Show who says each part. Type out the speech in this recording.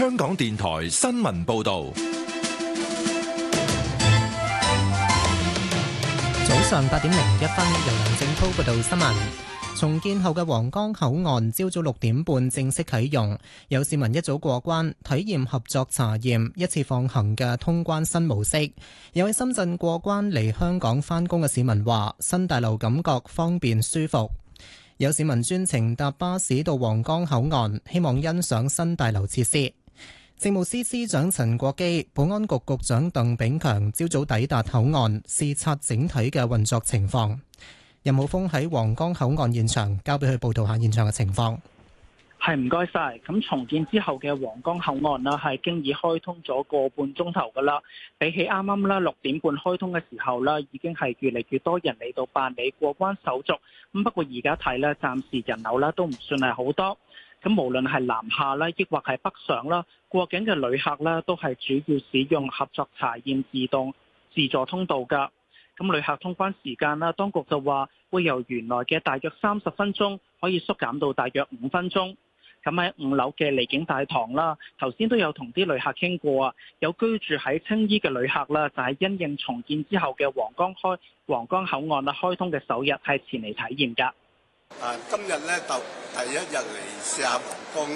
Speaker 1: 香港電台新聞報道。
Speaker 2: 早上8:01，由梁正濤報道新聞。重建後嘅皇崗口岸朝早6點半正式啟用，有市民一早過關體驗合作查驗一次放行嘅通關新模式。有喺深圳過關嚟香港返工嘅市民話，新大樓感覺方便舒服。有市民專程搭巴士到皇崗口岸，希望欣賞新大樓設施。政務司司長陳國基、保安局局長鄧炳強朝早抵達口岸視察整體嘅運作情況。任浩峰喺皇崗口岸現場，交俾佢報道下現場嘅情況。
Speaker 3: 係，唔該晒。咁重建之後嘅皇崗口岸啦，係經已開通咗個半鐘頭噶啦。比起啱啱啦6點半開通嘅時候啦，已經係越嚟越多人嚟到辦理過關手續。咁不過而家睇咧，暫時人流啦都唔算係好多。咁無論係南下啦，抑或係北上啦，過境嘅旅客啦，都係主要使用合作查驗自助通道噶。咁旅客通關時間啦，當局就話會由原來嘅大約30分鐘可以縮減到大約5分鐘。咁喺5樓嘅離境大堂啦，頭先都有同啲旅客傾過啊，有居住喺青衣嘅旅客啦，就係因應重建之後嘅皇崗口岸啦開通嘅首日係前嚟體驗㗎。
Speaker 4: 今日咧就第一日嚟試下皇崗